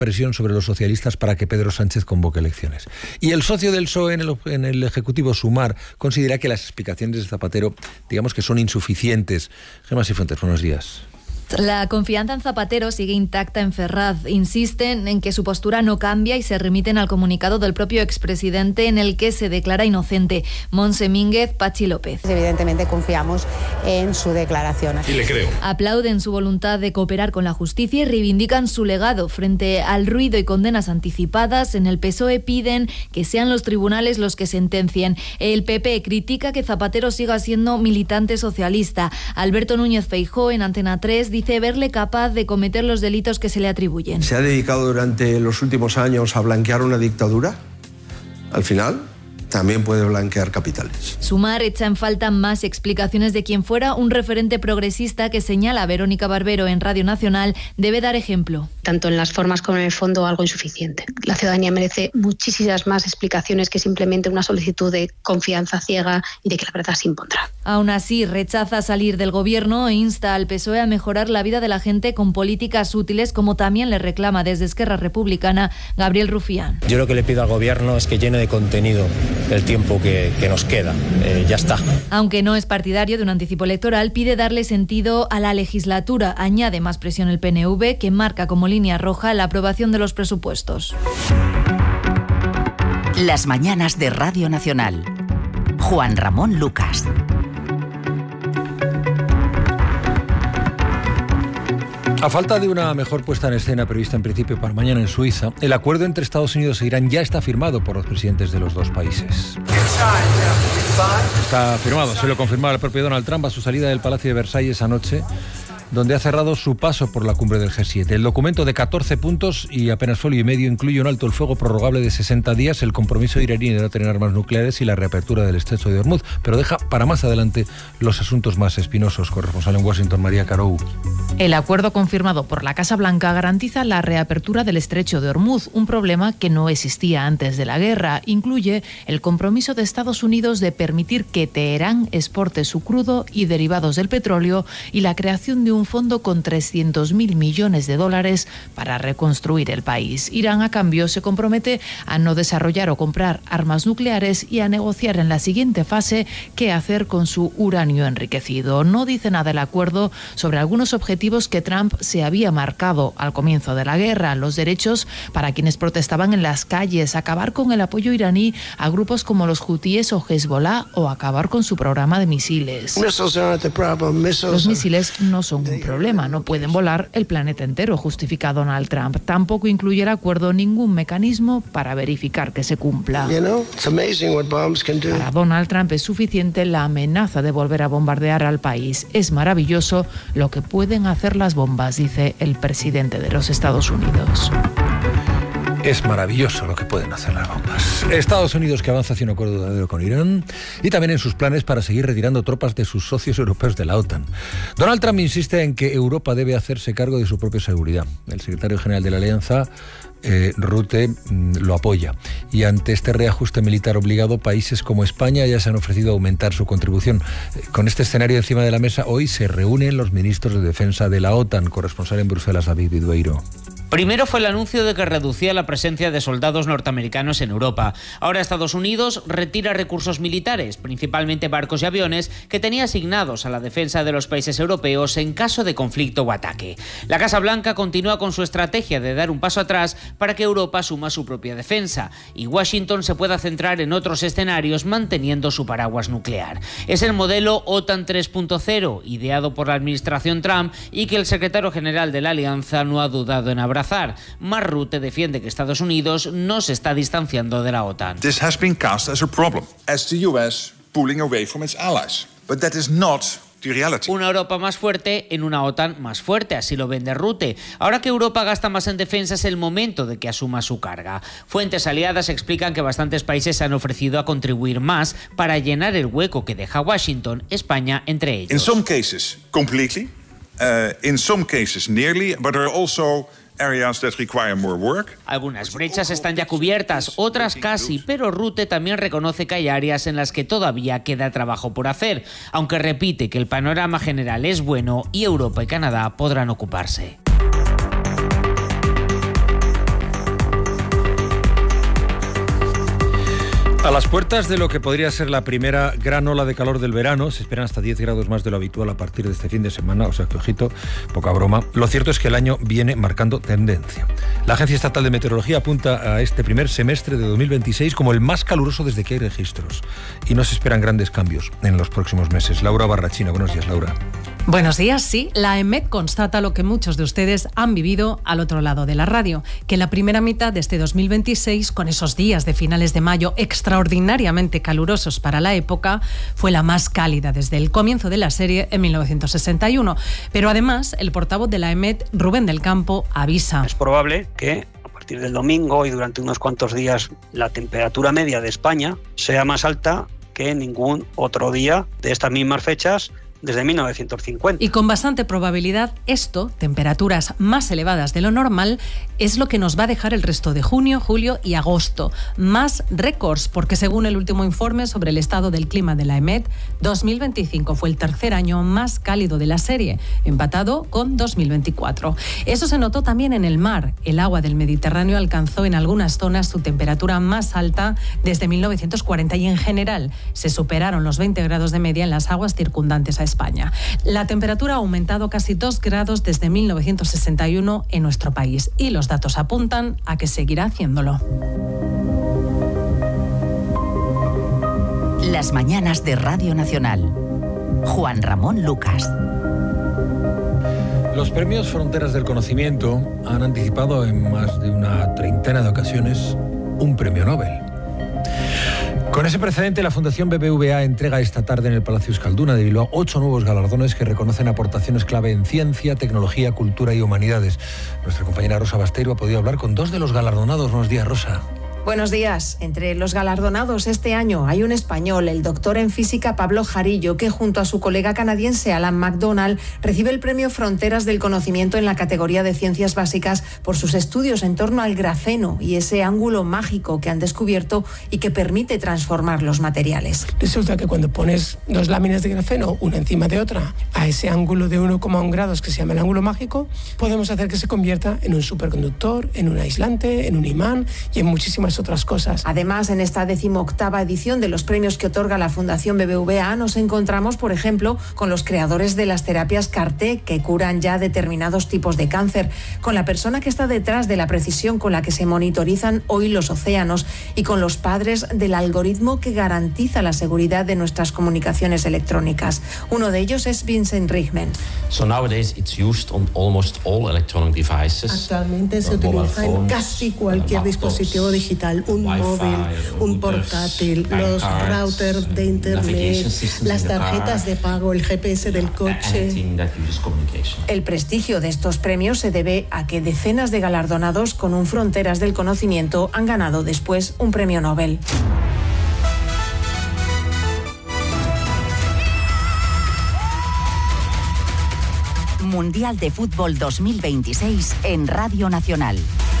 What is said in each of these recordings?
presión sobre los socialistas para que Pedro Sánchez convoque elecciones. Y el socio del PSOE en el Ejecutivo, Sumar, considera que las explicaciones de Zapatero, digamos que son insuficientes. Gemma Sifuentes, buenos días. La confianza en Zapatero sigue intacta en Ferraz. Insisten en que su postura no cambia y se remiten al comunicado del propio expresidente en el que se declara inocente. Montse Mínguez, Pachi López. Evidentemente confiamos en su declaración. Y le creo. Aplauden su voluntad de cooperar con la justicia y reivindican su legado. Frente al ruido y condenas anticipadas, en el PSOE piden que sean los tribunales los que sentencien. El PP critica que Zapatero siga siendo militante socialista. Alberto Núñez Feijóo, en Antena 3, dice verle capaz de cometer los delitos que se le atribuyen. ¿Se ha dedicado durante los últimos años a blanquear una dictadura? Al final, también puede blanquear capitales. Sumar echa en falta más explicaciones de quien fuera un referente progresista que señala a Verónica Barbero en Radio Nacional debe dar ejemplo. Tanto en las formas como en el fondo algo insuficiente. La ciudadanía merece muchísimas más explicaciones que simplemente una solicitud de confianza ciega y de que la verdad se impondrá. Aún así, rechaza salir del gobierno e insta al PSOE a mejorar la vida de la gente con políticas útiles, como también le reclama desde Esquerra Republicana Gabriel Rufián. Yo lo que le pido al gobierno es que llene de contenido el tiempo que nos queda. Ya está. Aunque no es partidario de un anticipo electoral, pide darle sentido a la legislatura. Añade más presión el PNV, que marca como línea roja la aprobación de los presupuestos. Las mañanas de Radio Nacional. Juan Ramón Lucas. A falta de una mejor puesta en escena prevista en principio para mañana en Suiza, el acuerdo entre Estados Unidos e Irán ya está firmado por los presidentes de los dos países. Está firmado, se lo confirmaba el propio Donald Trump a su salida del Palacio de Versalles anoche, donde ha cerrado su paso por la cumbre del G7. El documento de 14 puntos y apenas folio y medio incluye un alto el fuego prorrogable de 60 días, el compromiso iraní de no tener armas nucleares y la reapertura del estrecho de Hormuz, pero deja para más adelante los asuntos más espinosos. Corresponsal en Washington, María Carou. El acuerdo confirmado por la Casa Blanca garantiza la reapertura del estrecho de Hormuz, un problema que no existía antes de la guerra. Incluye el compromiso de Estados Unidos de permitir que Teherán exporte su crudo y derivados del petróleo y la creación de un fondo con 300.000 millones de dólares para reconstruir el país. Irán, a cambio, se compromete a no desarrollar o comprar armas nucleares y a negociar en la siguiente fase qué hacer con su uranio enriquecido. No dice nada el acuerdo sobre algunos objetivos que Trump se había marcado al comienzo de la guerra: los derechos para quienes protestaban en las calles, acabar con el apoyo iraní a grupos como los hutíes o Hezbollah o acabar con su programa de misiles. Los misiles no son un problema, no pueden volar el planeta entero, justifica Donald Trump. Tampoco incluye el acuerdo ningún mecanismo para verificar que se cumpla. Para Donald Trump es suficiente la amenaza de volver a bombardear al país. Es maravilloso lo que pueden hacer las bombas, dice el presidente de los Estados Unidos. Es maravilloso lo que pueden hacer las bombas. Estados Unidos, que avanza hacia un acuerdo duradero con Irán, y también en sus planes para seguir retirando tropas de sus socios europeos de la OTAN. Donald Trump insiste en que Europa debe hacerse cargo de su propia seguridad. El secretario general de la Alianza, Rutte, lo apoya. Y ante este reajuste militar obligado, países como España ya se han ofrecido a aumentar su contribución. Con este escenario encima de la mesa, hoy se reúnen los ministros de defensa de la OTAN. Corresponsal en Bruselas, David Vidueiro. Primero fue el anuncio de que reducía la presencia de soldados norteamericanos en Europa. Ahora Estados Unidos retira recursos militares, principalmente barcos y aviones, que tenía asignados a la defensa de los países europeos en caso de conflicto o ataque. La Casa Blanca continúa con su estrategia de dar un paso atrás para que Europa asuma su propia defensa y Washington se pueda centrar en otros escenarios manteniendo su paraguas nuclear. Es el modelo OTAN 3.0, ideado por la administración Trump y que el secretario general de la Alianza no ha dudado en abrazar. Mark Rutte defiende que Estados Unidos no se está distanciando de la OTAN. This has been cast as a problem, as the US pulling away from its allies. But that is not the reality. Una Europa más fuerte en una OTAN más fuerte, así lo vende Rutte. Ahora que Europa gasta más en defensa es el momento de que asuma su carga. Fuentes aliadas explican que bastantes países se han ofrecido a contribuir más para llenar el hueco que deja Washington, España entre ellos. In some cases completely, in some cases nearly, but there are also areas that require more work. Algunas brechas están ya cubiertas, otras casi, pero Rutte también reconoce que hay áreas en las que todavía queda trabajo por hacer, aunque repite que el panorama general es bueno y Europa y Canadá podrán ocuparse. A las puertas de lo que podría ser la primera gran ola de calor del verano, se esperan hasta 10 grados más de lo habitual a partir de este fin de semana, o sea que, ojito, poca broma. Lo cierto es que el año viene marcando tendencia. La Agencia Estatal de Meteorología apunta a este primer semestre de 2026 como el más caluroso desde que hay registros. Y no se esperan grandes cambios en los próximos meses. Laura Barrachina, buenos días, Laura. Buenos días, sí. La EMET constata lo que muchos de ustedes han vivido al otro lado de la radio, que la primera mitad de este 2026, con esos días de finales de mayo extraordinariamente calurosos para la época, fue la más cálida desde el comienzo de la serie en 1961. Pero además, el portavoz de la EMET, Rubén del Campo, avisa. Es probable que a partir del domingo y durante unos cuantos días la temperatura media de España sea más alta que ningún otro día de estas mismas fechas desde 1950. Y con bastante probabilidad esto, temperaturas más elevadas de lo normal, es lo que nos va a dejar el resto de junio, julio y agosto. Más récords, porque según el último informe sobre el estado del clima de la EMET, 2025 fue el tercer año más cálido de la serie, empatado con 2024. Eso se notó también en el mar. El agua del Mediterráneo alcanzó en algunas zonas su temperatura más alta desde 1940 y en general se superaron los 20 grados de media en las aguas circundantes a España. La temperatura ha aumentado casi 2 grados desde 1961 en nuestro país y los datos apuntan a que seguirá haciéndolo. Las mañanas de Radio Nacional. Juan Ramón Lucas. Los premios Fronteras del Conocimiento han anticipado en más de una treintena de ocasiones un premio Nobel. Con ese precedente, la Fundación BBVA entrega esta tarde en el Palacio Euskalduna de Bilbao 8 nuevos galardones que reconocen aportaciones clave en ciencia, tecnología, cultura y humanidades. Nuestra compañera Rosa Basteiro ha podido hablar con 2 de los galardonados. Buenos días, Rosa. Buenos días. Entre los galardonados este año hay un español, el doctor en física Pablo Jarillo, que junto a su colega canadiense Alan MacDonald recibe el premio Fronteras del Conocimiento en la categoría de Ciencias Básicas por sus estudios en torno al grafeno y ese ángulo mágico que han descubierto y que permite transformar los materiales. Resulta que cuando pones 2 láminas de grafeno, una encima de otra, a ese ángulo de 1,1 grados que se llama el ángulo mágico, podemos hacer que se convierta en un superconductor, en un aislante, en un imán y en muchísimas otras cosas. Además, en esta 18ª edición de los premios que otorga la Fundación BBVA nos encontramos, por ejemplo, con los creadores de las terapias CAR-T que curan ya determinados tipos de cáncer, con la persona que está detrás de la precisión con la que se monitorizan hoy los océanos y con los padres del algoritmo que garantiza la seguridad de nuestras comunicaciones electrónicas. Uno de ellos es Vincent Rigman. So nowadays it's used on almost all electronic devices. Actualmente se utiliza en casi cualquier dispositivo digital, un móvil, un portátil, los routers de internet, las tarjetas de pago, el GPS del coche. El prestigio de estos premios se debe a que decenas de galardonados con un Fronteras del Conocimiento han ganado después un premio Nobel. Mundial de Fútbol 2026 en Radio Nacional.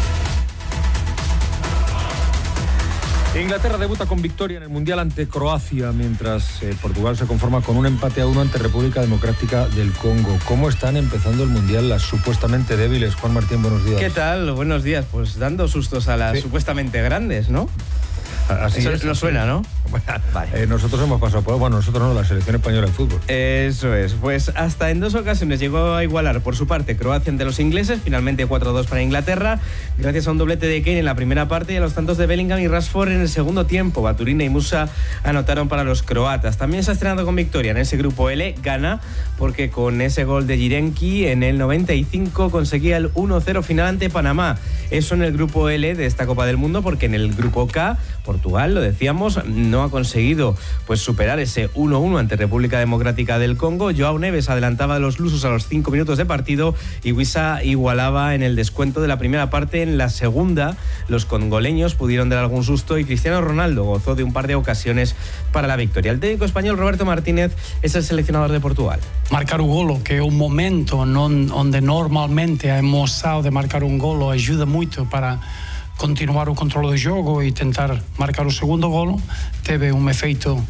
Inglaterra debuta con victoria en el Mundial ante Croacia, mientras Portugal se conforma con un empate a 1 ante República Democrática del Congo. ¿Cómo están empezando el Mundial las supuestamente débiles? Juan Martín, buenos días. ¿Qué tal? Buenos días. Pues dando sustos a las supuestamente grandes, ¿no? Así eso no suena, ¿no? Bueno, vale. Nosotros hemos pasado por... Bueno, nosotros no, la selección española de fútbol. Eso es. Pues hasta en 2 ocasiones llegó a igualar por su parte Croacia ante los ingleses, finalmente 4-2 para Inglaterra, gracias a un doblete de Kane en la primera parte y a los tantos de Bellingham y Rashford en el segundo tiempo. Baturina y Musa anotaron para los croatas. También se ha estrenado con victoria en ese grupo L, gana, porque con ese gol de Jirenki en el 95 conseguía el 1-0 final ante Panamá. Eso en el grupo L de esta Copa del Mundo, porque en el grupo K, Portugal, lo decíamos, no ha conseguido pues superar ese 1-1 ante República Democrática del Congo. Joao Neves adelantaba a los lusos a los 5 minutos de partido y Wissa igualaba en el descuento de la primera parte. En la segunda, los congoleños pudieron dar algún susto y Cristiano Ronaldo gozó de un par de ocasiones para la victoria. El técnico español Roberto Martínez es el seleccionador de Portugal. Marcar un golo, que é un momento onde normalmente a emoção de marcar un golo ajuda muito para continuar o controle do jogo e tentar marcar o segundo golo, teve un efeito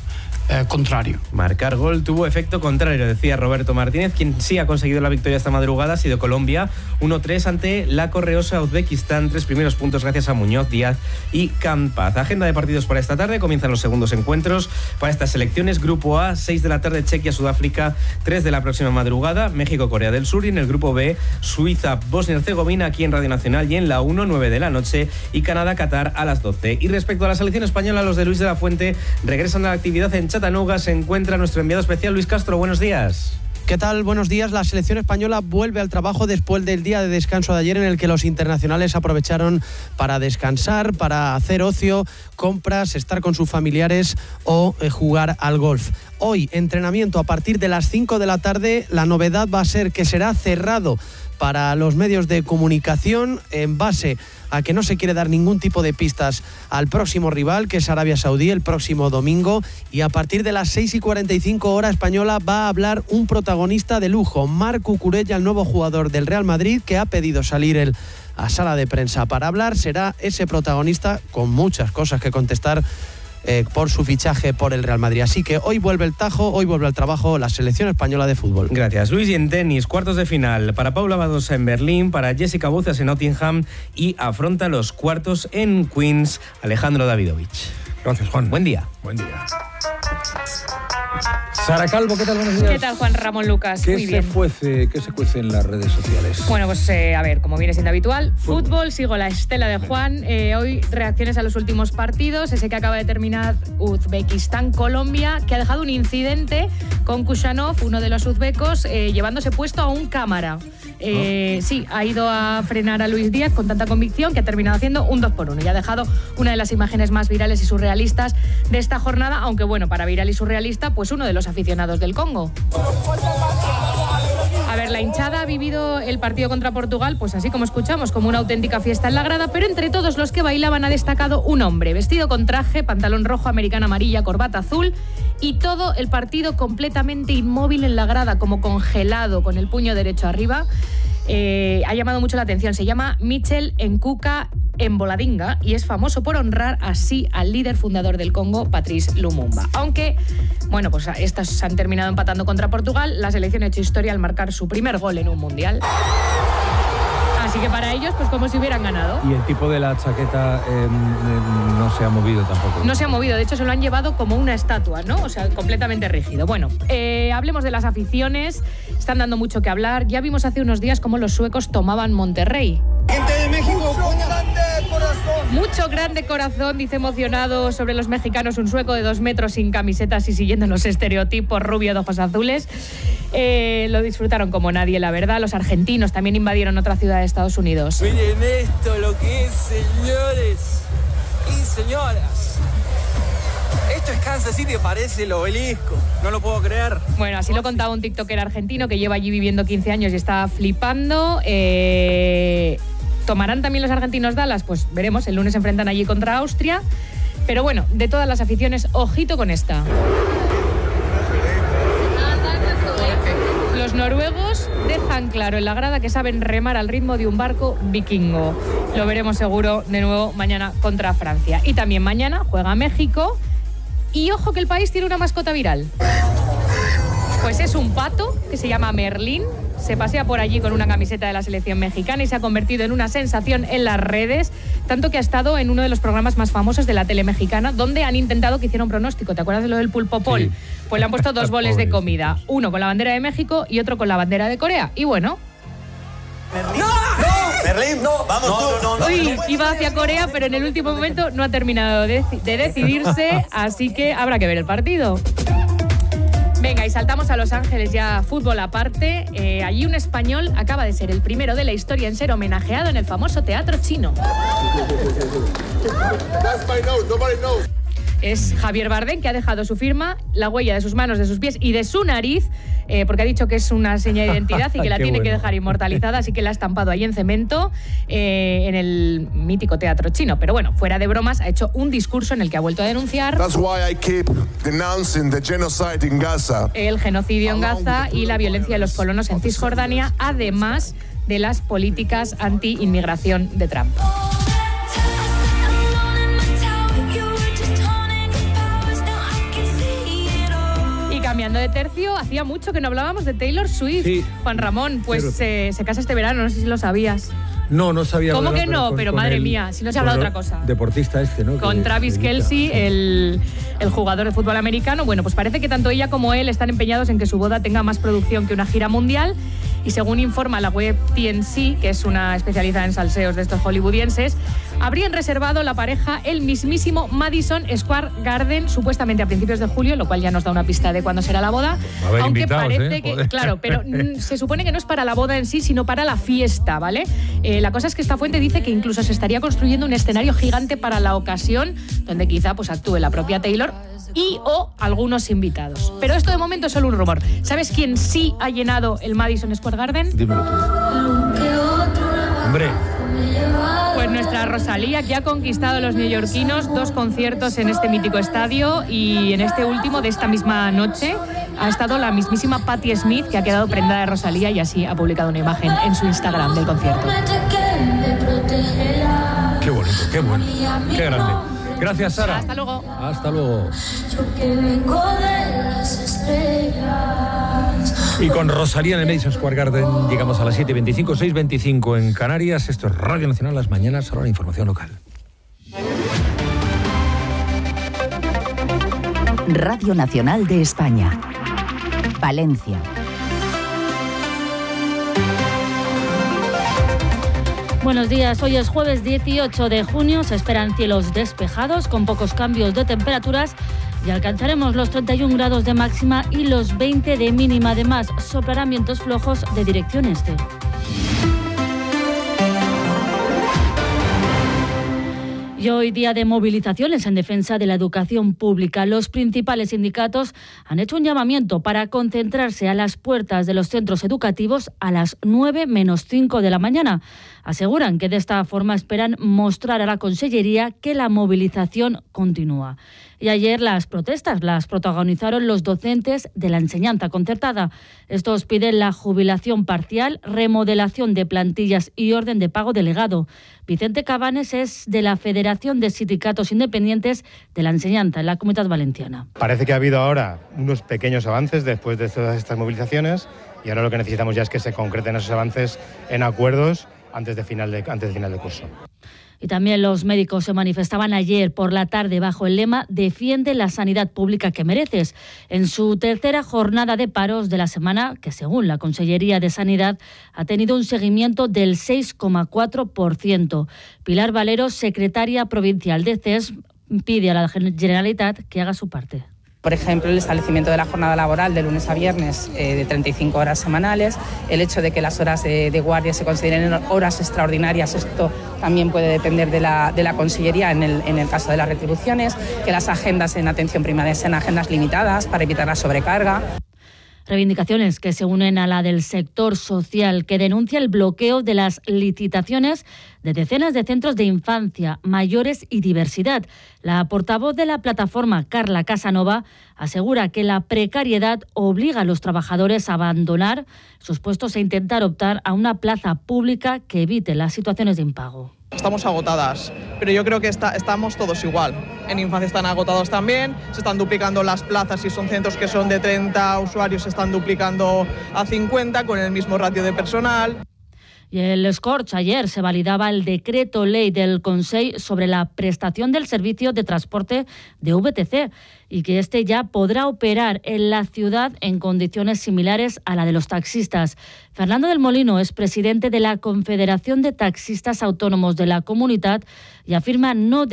contrario. Marcar gol tuvo efecto contrario, decía Roberto Martínez. Quien sí ha conseguido la victoria esta madrugada ha sido Colombia, 1-3 ante la correosa Uzbekistán. 3 primeros puntos gracias a Muñoz, Díaz y Campaz. Agenda de partidos para esta tarde. Comienzan los segundos encuentros para estas selecciones. Grupo A, 6 de la tarde, Chequia, Sudáfrica, 3 de la próxima madrugada, México, Corea del Sur. Y en el grupo B, Suiza, Bosnia y Herzegovina, aquí en Radio Nacional. Y en la 1, 9 de la noche, y Canadá, Qatar a las 12. Y respecto a la selección española, los de Luis de la Fuente regresan a la actividad en Chattanooga. Se encuentra nuestro enviado especial, Luis Castro. Buenos días. ¿Qué tal? Buenos días. La selección española vuelve al trabajo después del día de descanso de ayer, en el que los internacionales aprovecharon para descansar, para hacer ocio, compras, estar con sus familiares o jugar al golf. Hoy, entrenamiento a partir de las 5 de la tarde. La novedad va a ser que será cerrado para los medios de comunicación, en base a que no se quiere dar ningún tipo de pistas al próximo rival, que es Arabia Saudí, el próximo domingo. Y a partir de las 6:45 hora española va a hablar un protagonista de lujo, Marc Cucurella, el nuevo jugador del Real Madrid, que ha pedido salir él a sala de prensa para hablar. Será ese protagonista, con muchas cosas que contestar por su fichaje por el Real Madrid. Así que hoy vuelve el tajo, hoy vuelve al trabajo la selección española de fútbol. Gracias, Luis. Y en tenis, cuartos de final para Paula Badosa en Berlín, para Jessica Bucias en Nottingham, y afronta los cuartos en Queens Alejandro Davidovich. Gracias, Juan. Buen día. Buen día. Sara Calvo, ¿qué tal? Buenos días. ¿Qué tal, Juan Ramón Lucas? Muy bien. ¿Qué se cuece en las redes sociales? Bueno, pues a ver, como viene siendo habitual, fútbol, sigo la estela de Juan. Hoy reacciones a los últimos partidos, ese que acaba de terminar Uzbekistán-Colombia, que ha dejado un incidente con Kushanov, uno de los uzbecos, llevándose puesto a un cámara. Sí, ha ido a frenar a Luis Díaz con tanta convicción que ha terminado haciendo un 2-1 y ha dejado una de las imágenes más virales y surrealistas de esta jornada, aunque bueno, para viral y surrealista, pues uno de los aficionados del Congo. A ver, la hinchada ha vivido el partido contra Portugal, pues así como escuchamos, como una auténtica fiesta en la grada, pero entre todos los que bailaban ha destacado un hombre, vestido con traje, pantalón rojo, americana amarilla, corbata azul, y todo el partido completamente inmóvil en la grada, como congelado, con el puño derecho arriba. Ha llamado mucho la atención. Se llama Michel Nkuka Mboladinga y es famoso por honrar así al líder fundador del Congo, Patrice Lumumba. Aunque, bueno, pues estos se han terminado empatando contra Portugal. La selección ha hecho historia al marcar su primer gol en un mundial. Así que para ellos, pues como si hubieran ganado. Y el tipo de la chaqueta no se ha movido tampoco. No se ha movido, de hecho se lo han llevado como una estatua, ¿no? O sea, completamente rígido. Bueno, hablemos de las aficiones. Están dando mucho que hablar. Ya vimos hace unos días cómo los suecos tomaban Monterrey. Gente de México, grande corazón. Mucho grande corazón, dice emocionado sobre los mexicanos un sueco de 2 metros sin camisetas y siguiendo los estereotipos, rubio de ojos azules. Lo disfrutaron como nadie, la verdad. Los argentinos también invadieron otra ciudad de Estados Unidos. Miren esto, lo que es, señores y señoras. Esto es Kansas City, parece el Obelisco. No lo puedo creer. Bueno, así lo contaba un tiktoker argentino que lleva allí viviendo 15 años y está flipando. ¿Tomarán también los argentinos Dallas? Pues veremos, el lunes se enfrentan allí contra Austria. Pero bueno, de todas las aficiones, ojito con esta. Los noruegos dejan claro en la grada que saben remar al ritmo de un barco vikingo. Lo veremos seguro de nuevo mañana contra Francia. Y también mañana juega México. Y ojo que el país tiene una mascota viral. Pues es un pato que se llama Merlín. Se pasea por allí con una camiseta de la selección mexicana y se ha convertido en una sensación en las redes, tanto que ha estado en uno de los programas más famosos de la tele mexicana, donde han intentado que hiciera un pronóstico. ¿Te acuerdas de lo del pulpo Paul? Sí. Pues le han puesto 2 boles de comida, uno con la bandera de México y otro con la bandera de Corea. Y bueno... ¡No! Merlín, no, vamos tú. Uy, iba hacia Corea, pero en el último momento no ha terminado de decidirse, así que habrá que ver el partido. Venga, y saltamos a Los Ángeles, ya fútbol aparte. Allí un español acaba de ser el primero de la historia en ser homenajeado en el famoso teatro chino. Es Javier Bardem, que ha dejado su firma, la huella de sus manos, de sus pies y de su nariz, porque ha dicho que es una seña de identidad y que la tiene que dejar inmortalizada, así que la ha estampado ahí en cemento en el mítico teatro chino. Pero bueno, fuera de bromas, ha hecho un discurso en el que ha vuelto a denunciar el genocidio en Gaza y la violencia de los colonos en Cisjordania, además de las políticas anti-inmigración de Trump. tercio. Hacía mucho que no hablábamos de Taylor Swift. Sí. Juan Ramón, pues se casa este verano, no sé si lo sabías. No sabía. ¿Cómo que no? Pero madre mía, si no se habla de otra cosa. Deportista ¿no? Con Travis Kelce, el jugador de fútbol americano. Bueno, pues parece que tanto ella como él están empeñados en que su boda tenga más producción que una gira mundial. Y según informa la web TNC, que es una especializada en salseos de estos hollywoodienses, habrían reservado la pareja el mismísimo Madison Square Garden, supuestamente a principios de julio, lo cual ya nos da una pista de cuándo será la boda. Aunque parece que, claro, pero se supone que no es para la boda en sí, sino para la fiesta, ¿vale? La cosa es que esta fuente dice que incluso se estaría construyendo un escenario gigante para la ocasión, donde quizá pues actúe la propia Taylor y o algunos invitados. Pero esto de momento es solo un rumor. ¿Sabes quién sí ha llenado el Madison Square Garden? Dímelo tú. Hombre. Pues nuestra Rosalía, que ha conquistado a los neoyorquinos 2 conciertos en este mítico estadio, y en este último de esta misma noche ha estado la mismísima Patti Smith, que ha quedado prendada de Rosalía y así ha publicado una imagen en su Instagram del concierto. Qué bonito, qué bueno, qué grande. Gracias, Sara. Hasta luego. Hasta luego. Y con Rosalía en el Madison Square Garden llegamos a las 7:25, 6:25 en Canarias. Esto es Radio Nacional, las mañanas, ahora la información local. Radio Nacional de España. Valencia. Buenos días, hoy es jueves 18 de junio, se esperan cielos despejados con pocos cambios de temperaturas y alcanzaremos los 31 grados de máxima y los 20 de mínima. Además, soplarán vientos flojos de dirección este. Y hoy día de movilizaciones en defensa de la educación pública. Los principales sindicatos han hecho un llamamiento para concentrarse a las puertas de los centros educativos a las 9 menos 5 de la mañana. Aseguran que de esta forma esperan mostrar a la Consellería que la movilización continúa. Y ayer las protestas las protagonizaron los docentes de la enseñanza concertada. Estos piden la jubilación parcial, remodelación de plantillas y orden de pago delegado. Vicente Cabanes es de la Federación de Sindicatos Independientes de la Enseñanza en la Comunidad Valenciana. Parece que ha habido ahora unos pequeños avances después de todas estas movilizaciones y ahora lo que necesitamos ya es que se concreten esos avances en acuerdos antes de final de curso. Y también los médicos se manifestaban ayer por la tarde bajo el lema «Defiende la sanidad pública que mereces», en su tercera jornada de paros de la semana, que según la Consellería de Sanidad ha tenido un seguimiento del 6,4%. Pilar Valero, secretaria provincial de CES, pide a la Generalitat que haga su parte. Por ejemplo, el establecimiento de la jornada laboral de lunes a viernes de 35 horas semanales, el hecho de que las horas de guardia se consideren horas extraordinarias, esto también puede depender de la Consellería en el caso de las retribuciones, que las agendas en atención primaria sean agendas limitadas para evitar la sobrecarga. Reivindicaciones que se unen a la del sector social, que denuncia el bloqueo de las licitaciones de decenas de centros de infancia, mayores y diversidad. La portavoz de la plataforma, Carla Casanova, asegura que la precariedad obliga a los trabajadores a abandonar sus puestos e intentar optar a una plaza pública que evite las situaciones de impago. Estamos agotadas, pero yo creo que estamos todos igual. En infancia están agotados también, se están duplicando las plazas, si son centros que son de 30 usuarios, se están duplicando a 50 con el mismo ratio de personal. Y el Scorch, ayer se validaba el decreto ley del Consell sobre la prestación del servicio de transporte de VTC y que este ya podrá operar en la ciudad en condiciones similares a la de los taxistas. Fernando del Molino es presidente de la Confederación de Taxistas Autónomos de la Comunidad y afirma no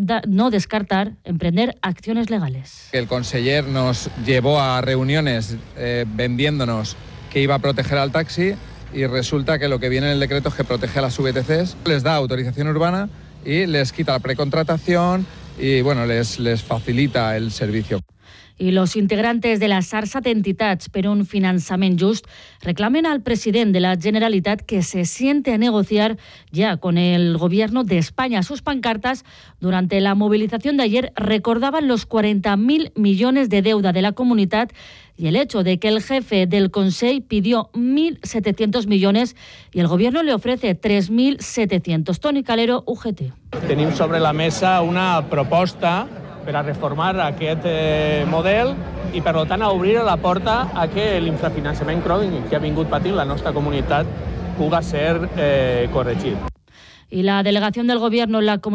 descartar emprender acciones legales. El conseller nos llevó a reuniones vendiéndonos que iba a proteger al taxi, y resulta que lo que viene en el decreto es que protege a las VTCs, les da autorización urbana y les quita la precontratación y bueno, les facilita el servicio. I los integrantes de la xarxa d'entitats per un finançament just reclamen al president de la Generalitat que se siente a negociar ya con el gobierno de España. Sus pancartas durante la movilización de ayer recordaban los 40.000 millones de deuda de la comunidad y el hecho de que el jefe del Consell pidió 1.700 millones y el gobierno le ofrece 3.700. Toni Calero, UGT. Tenim sobre la mesa una proposta per a reformar aquest model i, per tant, a obrir la porta a que l'infrafinançament crònic que ha vingut patint la nostra comunitat puga ser corregit. Y la delegación del Gobierno en la Comunidad